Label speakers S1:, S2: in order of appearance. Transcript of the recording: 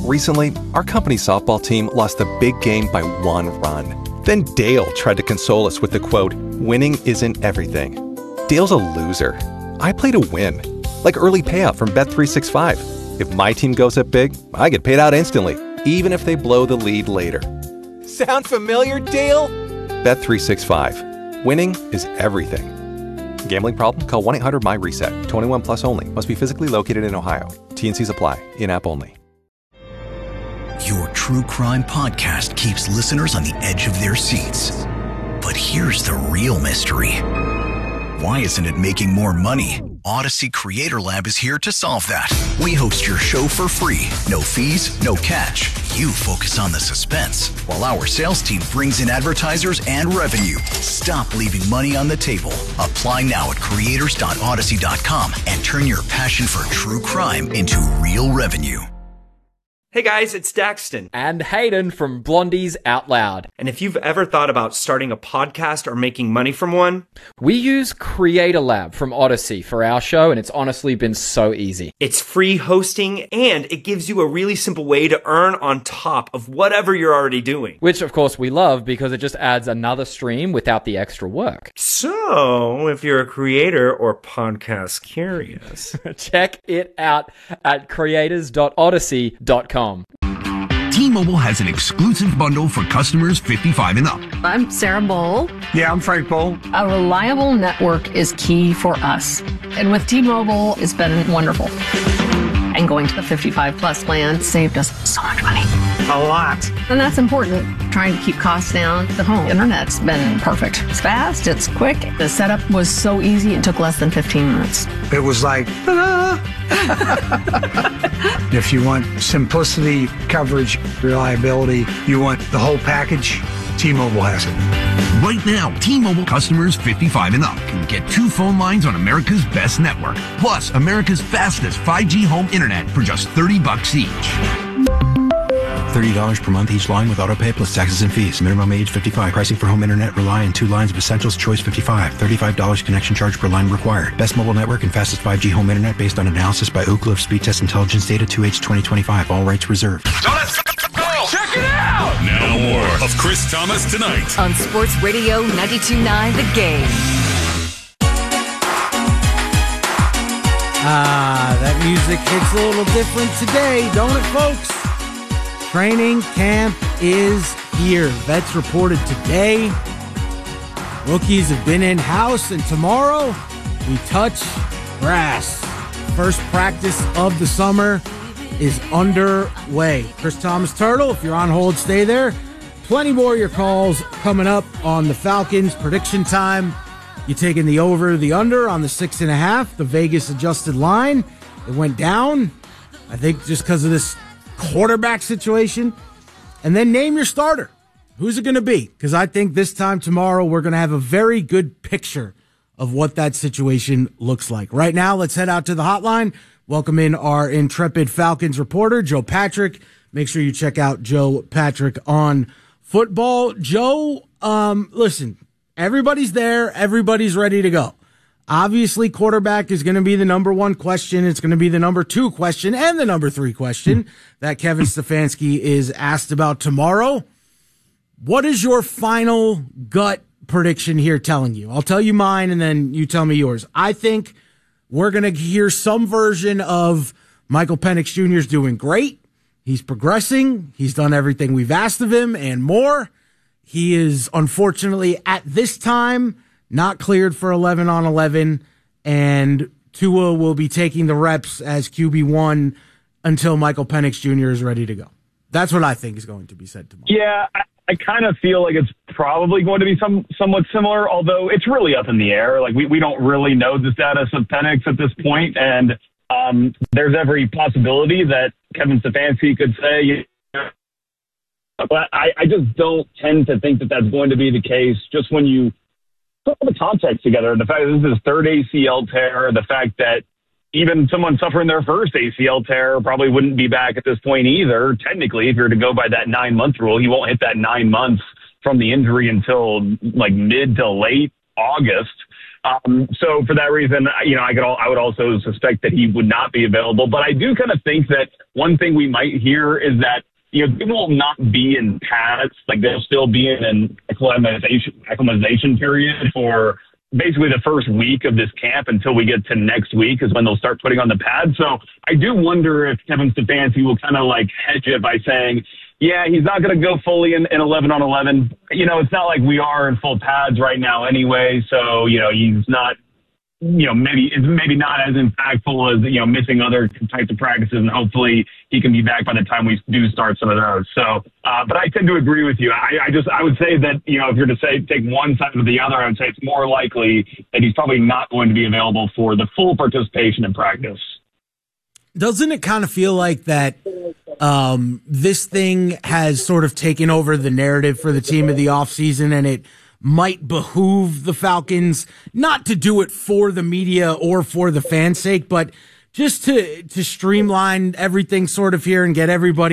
S1: Recently, our company softball team lost a big game by 1 run. Then Dale tried to console us with the quote, "Winning isn't everything." Dale's a loser. I play to win. Like early payout from Bet365. If my team goes up big, I get paid out instantly, even if they blow the lead later. Sound familiar, Dale? Bet365. Winning is everything. Gambling problem? Call 1-800-MY-RESET. 21 plus only. Must be physically located in Ohio. T&Cs apply. In-app only.
S2: Your true crime podcast keeps listeners on the edge of their seats. But here's the real mystery. Why isn't it making more money? Odyssey Creator Lab is here to solve that. We host your show for free. No fees, no catch. You focus on the suspense, while our sales team brings in advertisers and revenue. Stop leaving money on the table. Apply now at creators.odyssey.com and turn your passion for true crime into real revenue.
S3: Hey guys, it's Daxton.
S4: And Hayden from Blondies Out Loud.
S3: And if you've ever thought about starting a podcast or making money from one,
S4: we use Creator Lab from Odyssey for our show, and it's honestly been so easy.
S3: It's free hosting, and it gives you a really simple way to earn on top of whatever you're already doing.
S4: Which, of course, we love because it just adds another stream without the extra work.
S3: So, if you're a creator or podcast curious,
S4: check it out at creators.odyssey.com.
S5: T-Mobile has an exclusive bundle for customers 55 and up.
S6: I'm Sarah Bowl.
S7: Yeah, I'm Frank Bowl.
S6: A reliable network is key for us. And with T-Mobile, it's been wonderful. And going to the 55 plus plan saved us so much money.
S7: A lot.
S6: And that's important. Trying to keep costs down. The home internet's been perfect. It's fast, it's quick. The setup was so easy, it took less than 15 minutes.
S7: It was like, ta-da! If you want simplicity, coverage, reliability, you want the whole package, T-Mobile has it.
S5: Right now, T-Mobile customers 55 and up can get 2 phone lines on America's best network, plus America's fastest 5G home internet for just $30 each.
S8: $30 per month each line with autopay plus taxes and fees. Minimum age 55. Pricing for home internet rely on 2 lines of Essentials Choice 55. $35 connection charge per line required. Best mobile network and fastest 5G home internet based on analysis by Oak Cliff Speed Test Intelligence Data 2H 2025. All rights reserved.
S9: So let's go! Check it out! Now more of Chris Thomas Tonight
S10: on Sports Radio 92.9 The Game.
S11: That music hits a little different today, don't it, folks? Training camp is here. Vets reported today. Rookies have been in-house, and tomorrow we touch grass. First practice of the summer is underway. Chris Thomas Turtle, if you're on hold, stay there. Plenty more of your calls coming up on the Falcons. Prediction time. You taking the over, the under on the 6.5, the Vegas adjusted line. It went down, I think, just because of this quarterback situation. And then name your starter. Who's it going to be? Because I think this time tomorrow we're going to have a very good picture of what that situation looks like. Right now, let's head out to the hotline. Welcome in our intrepid Falcons reporter, Joe Patrick. Make sure you check out Joe Patrick on football. Joe, listen, everybody's there. Everybody's ready to go. Obviously, quarterback is going to be the number 1 question. It's going to be the number 2 question and the number 3 question that Kevin Stefanski is asked about tomorrow. What is your final gut prediction here telling you? I'll tell you mine and then you tell me yours. I think we're going to hear some version of Michael Penix Jr. is doing great. He's progressing. He's done everything we've asked of him and more. He is, unfortunately, at this time, not cleared for 11 on 11, and Tua will be taking the reps as QB1 until Michael Penix Jr. is ready to go. That's what I think is going to be said tomorrow.
S12: Yeah, I kind of feel like it's probably going to be somewhat similar, although it's really up in the air. Like we don't really know the status of Penix at this point, and there's every possibility that Kevin Stefanski could say, but I just don't tend to think that that's going to be the case. Just when you put all the context together, the fact that this is his 3rd ACL tear, the fact that even someone suffering their first ACL tear probably wouldn't be back at this point either. Technically, if you're to go by that 9-month rule, he won't hit that 9 months from the injury until like mid to late August. So for that reason, I would also suspect that he would not be available. But I do kind of think that one thing we might hear is that, they will not be in pads. Like, they'll still be in an acclimatization period for basically the first week of this camp until we get to next week is when they'll start putting on the pads. So I do wonder if Kevin Stefanski will kind of like hedge it by saying, yeah, he's not going to go fully in 11 on 11. It's not like we are in full pads right now anyway. So, he's not, maybe not as impactful as, missing other types of practices, and hopefully he can be back by the time we do start some of those. So, but I tend to agree with you. I would say that, if you're to take one side or the other, I would say it's more likely that he's probably not going to be available for the full participation in practice.
S11: Doesn't it kind of feel like that this thing has sort of taken over the narrative for the team of the offseason, and it might behoove the Falcons not to do it for the media or for the fans' sake, but just to streamline everything sort of here and get everybody